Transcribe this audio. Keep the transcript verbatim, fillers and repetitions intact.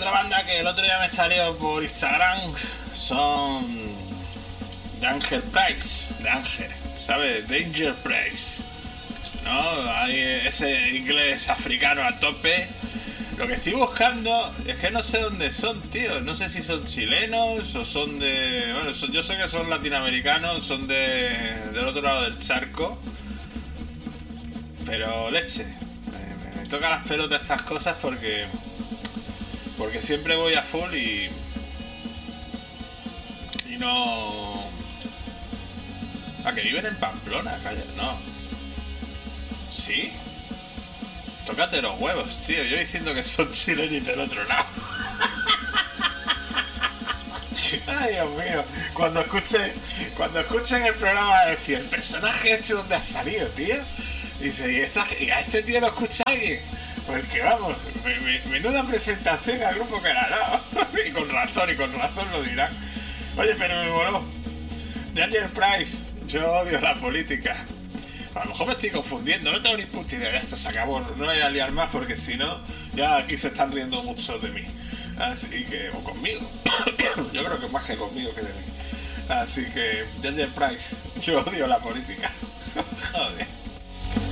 otra banda que el otro día me salió por Instagram son Danger Price, Danger, ¿sabes? Danger Price, ¿no? Hay ese inglés africano a tope. Lo que estoy buscando es que no sé dónde son, tío. No sé si son chilenos o son de... Bueno, son, yo sé que son latinoamericanos, son de del otro lado del charco. Pero leche, me, me toca las pelotas estas cosas porque... Porque siempre voy a full y... Y no... ¿A que viven en Pamplona? Calla, no. ¿Sí? Tócate los huevos, tío. Yo diciendo que son chilenos del otro lado. Ay, Dios mío. Cuando escuche, cuando escuchen el programa, decir, el personaje este donde ha salido, tío. Dice, ¿y, esta, ¿y a este tío lo escucha alguien? Pues que vamos, me, me, menuda presentación al grupo que era, ¿no? Y con razón, y con razón lo dirán. Oye, pero me moló. Danger Price, yo odio la política. A lo mejor me estoy confundiendo, no tengo ni puta idea, ya está, se acabó, no me voy a liar más porque si no, ya aquí se están riendo mucho de mí. Así que, o conmigo. Yo creo que más que conmigo que de mí. Así que, Danger Price, yo odio la política. Joder.